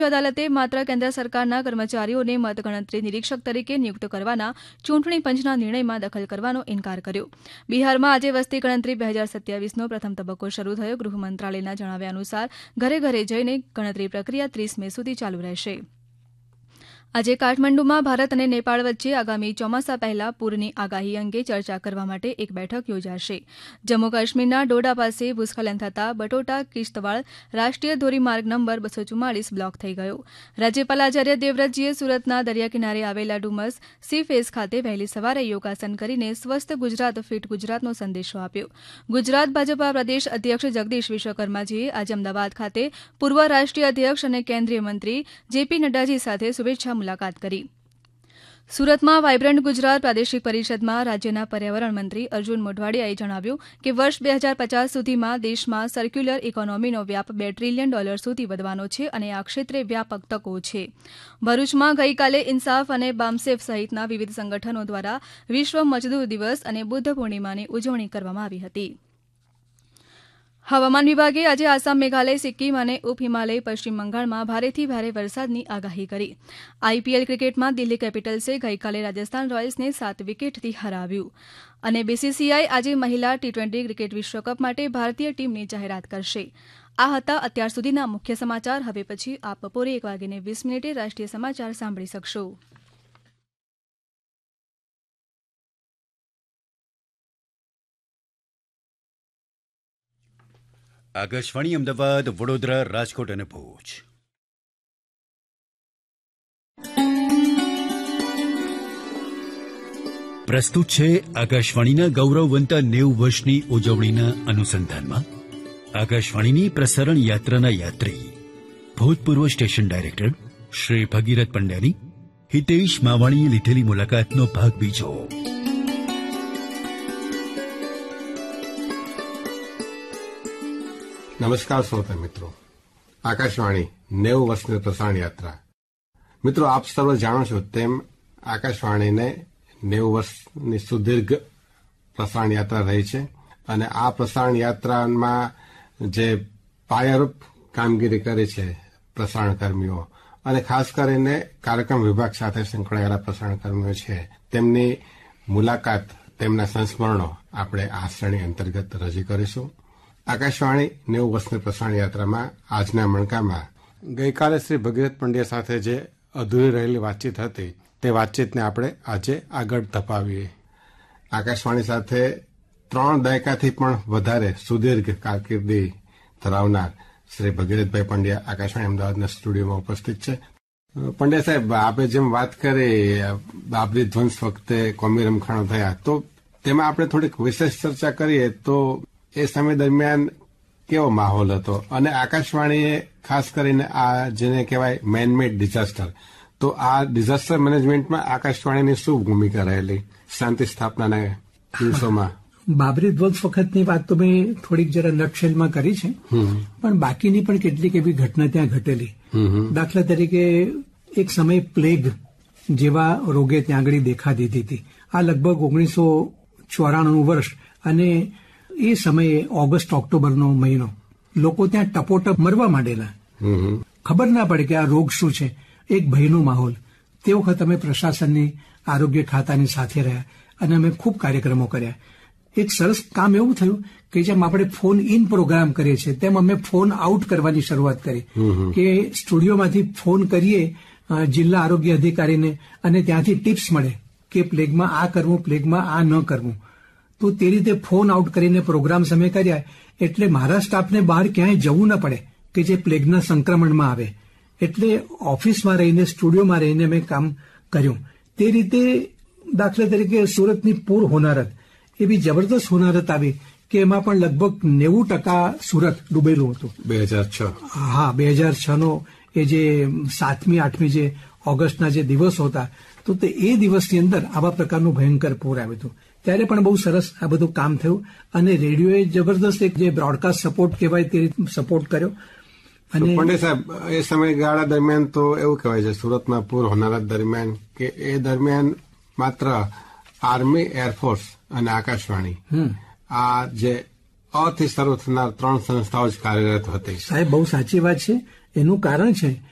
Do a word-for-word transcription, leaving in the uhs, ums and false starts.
અદાલતે માત્ર કેન્દ્ર સરકારના કર્મચારીઓને મતગણતરી નિરીક્ષક તરીકે નિયુક્ત કરવાના ચૂંટણી પંચના નિર્ણયમાં દખલ કરવાનો ઇનકાર કર્યો. બિહારમાં આજે વસ્તી ગણતરી બે હજાર સત્યાવીસનો પ્રથમ તબક્કો શરૂ થયો. ગૃહ મંત્રાલયના જણાવ્યા અનુસાર ઘરે ઘરે જઈને ગણતરી પ્રક્રિયા ત્રીસ મે સુધી ચાલુ રહેશે. આજે કાઠમંડુમાં ભારત અને નેપાળ વચ્ચે આગામી ચોમાસા પહેલા પૂરની આગાહી અંગે ચર્ચા કરવા માટે એક બેઠક યોજાશે. જમ્મુ કાશ્મીરના ડોડા પાસે ભૂસ્ખલન થતાં બટોટા કિશ્તવાડ રાષ્ટ્રીય ધોરીમાર્ગ નંબર બસો ચુમ્માળીસ બ્લોક થઈ ગયો. રાજ્યપાલ આચાર્ય દેવવ્રતજીએ સુરતના દરિયા કિનારે આવેલા ડુમસ સી ફેસ ખાતે વહેલી સવારે યોગાસન કરીને સ્વસ્થ ગુજરાત ફિટ ગુજરાતનો સંદેશો આપ્યો. ગુજરાત ભાજપા પ્રદેશ અધ્યક્ષ જગદીશ વિશ્વકર્માજીએ આજે અમદાવાદ ખાતે પૂર્વ રાષ્ટ્રીય અધ્યક્ષ અને કેન્દ્રીય મંત્રી જેપી નડ્ડાજી સાથે શુભેચ્છા મુલાકાત કરી. સુરતમાં વાયબ્રન્ટ ગુજરાત પ્રાદેશિક પરિષદમાં રાજ્યના પર્યાવરણ મંત્રી અર્જુન મોઢવાડિયાએ જણાવ્યું કે વર્ષ બે હજાર પચાસ સુધીમાં દેશમાં સર્ક્યુલર ઇકોનોમીનો વ્યાપ બે ટ્રિલિયન ડોલર સુધી વધવાનો છે અને આ ક્ષેત્રે વ્યાપક તકો છે. ભરૂચમાં ગઈકાલે ઇન્સાફ અને બામસેફ સહિતના વિવિધ સંગઠનો દ્વારા વિશ્વ મજદૂર દિવસ અને બુદ્ધ પૂર્ણિમાની ઉજવણી કરવામાં આવી હતી. હવામાન વિભાગે આજે આસામ, મેઘાલય, સિક્કિમ અને ઉપ હિમાલય પશ્ચિમ બંગાળમાં ભારેથી ભારે વરસાદની આગાહી કરી. આઈપીએલ ક્રિકેટમાં દિલ્હી કેપિટલ્સે ગઈકાલે રાજસ્થાન રોયલ્સને સાત વિકેટથી હરાવ્યું. અને બીસીસીઆઈ આજે મહિલા ટી ટ્વેન્ટી ક્રિકેટ વિશ્વકપ માટે ભારતીય ટીમની જાહેરાત કરશે. આ હતા અત્યાર સુધીના મુખ્ય સમાચાર. હવે પછી આપ બપોરે એક વાગીને વીસ મિનિટે રાષ્ટ્રીય સમાચાર સાંભળી શકશો. આકાશવાણી અમદાવાદ, વડોદરા, રાજકોટ અને ભુજ. પ્રસ્તુત છે આકાશવાણીના ગૌરવવંતા નેવું વર્ષની ઉજવણીના અનુસંધાનમાં આકાશવાણીની પ્રસારણ યાત્રાના યાત્રી ભૂતપૂર્વ સ્ટેશન ડાયરેક્ટર શ્રી ભગીરથ પંડ્યાની હિતેશ માવાણીએ લીધેલી મુલાકાતનો ભાગ બીજો. નમસ્કાર શ્રોતા મિત્રો, આકાશવાણી નેવું વર્ષની પ્રસારણ યાત્રા. મિત્રો, આપ સર્વ જાણો છો તેમ આકાશવાણીને નેવું વર્ષની સુદીર્ઘ પ્રસારણ યાત્રા રહી છે અને આ પ્રસારણ યાત્રામાં જે પાયારૂપ કામગીરી કરી છે પ્રસારણ કર્મીઓ અને ખાસ કરીને કાર્યક્રમ વિભાગ સાથે સંકળાયેલા પ્રસારણ કર્મીઓ છે, તેમની મુલાકાત, તેમના સંસ્મરણો આપણે આ શ્રેણી અંતર્ગત રજૂ કરીશું. આકાશવાણી નેવું વર્ષની પ્રસારણ યાત્રામાં આજના મણકામાં ગઈકાલે શ્રી ભગીરથ પંડ્યા સાથે જે અધૂરી રહેલી વાતચીત હતી તે વાતચીતને આપણે આજે આગળ ધપાવીએ. આકાશવાણી સાથે ત્રણ દાયકાથી પણ વધારે સુદીર્ઘ કારકિર્દી ધરાવનાર શ્રી ભગીરથભાઈ પંડ્યા આકાશવાણી અમદાવાદના સ્ટુડિયોમાં ઉપસ્થિત છે. પંડ્યા સાહેબ, આપણે જેમ વાત કરી બાબરી ધ્વંસ વખતે કોમી રમખાણો થયા, તો તેમાં આપણે થોડીક વિશેષ ચર્ચા કરીએ તો એ સમય દરમિયાન કેવો માહોલ હતો અને આકાશવાણીએ ખાસ કરીને આ જેને કહેવાય મેનમેડ ડિઝાસ્ટર, તો આ ડિઝાસ્ટર મેનેજમેન્ટમાં આકાશવાણીની શું ભૂમિકા રહેલી શાંતિ સ્થાપનાના દિવસોમાં? બાબરી ધ્વંસ વખતની વાત તો મેં થોડીક જરા નટશેલમાં કરી છે, પણ બાકીની પણ કેટલીક એવી ઘટના ત્યાં ઘટેલી. દાખલા તરીકે એક સમય પ્લેગ જેવા રોગે ત્યાં આગળ દેખા દીધી હતી. આ લગભગ ઓગણીસો ચોરાણું વર્ષ અને એ સમયે ઓગસ્ટ ઓક્ટોબરનો મહિનો. લોકો ત્યાં ટપોટપ મરવા માંડેલા, ખબર ના પડે કે આ રોગ શું છે. એક ભયનો માહોલ. તે વખત અમે પ્રશાસનની, આરોગ્ય ખાતાની સાથે રહ્યા અને અમે ખૂબ કાર્યક્રમો કર્યા. એક સરસ કામ એવું થયું કે જેમ આપણે ફોન ઇન પ્રોગ્રામ કરીએ છીએ તેમ અમે ફોન આઉટ કરવાની શરૂઆત કરી કે સ્ટુડિયોમાંથી ફોન કરીએ જિલ્લા આરોગ્ય અધિકારીને અને ત્યાંથી ટિપ્સ મળે કે પ્લેગમાં આ કરવું, પ્લેગમાં આ ન કરવું. તો તે રીતે ફોન આઉટ કરીને પ્રોગ્રામ્સ અમે કર્યા એટલે મારા સ્ટાફને બહાર ક્યાંય જવું ન પડે કે જે પ્લેગના સંક્રમણમાં આવે. એટલે ઓફિસમાં રહીને, સ્ટુડિયોમાં રહીને મેં કામ કર્યું. તે રીતે દાખલા તરીકે સુરતની પૂર હોનારત એવી જબરદસ્ત હોનારત આવી કે એમાં પણ લગભગ નેવું ટકા સુરત ડૂબેલું હતું. બે હજાર છ હા બે હજાર છ નો એ જે સાતમી આઠમી જે ઓગસ્ટના જે દિવસો હતા, તો તે એ દિવસની અંદર આવા પ્રકારનું ભયંકર પૂર આવ્યું હતું. ત્યારે પણ બહુ સરસ આ બધું કામ થયું અને રેડિયોએ જબરદસ્ત એક જે બ્રોડકાસ્ટ સપોર્ટ કહેવાય તે સપોર્ટ કર્યો. અને પંડ્યા સાહેબ, એ સમયગાળા દરમિયાન તો એવું કહેવાય છે સુરતમાં પૂર હોનારત દરમિયાન કે એ દરમિયાન માત્ર આર્મી, એરફોર્સ અને આકાશવાણી આ જે અથી શરૂ થનાર ત્રણ સંસ્થાઓ જ કાર્યરત હતી. સાહેબ, બહુ સાચી વાત છે. એનું કારણ છે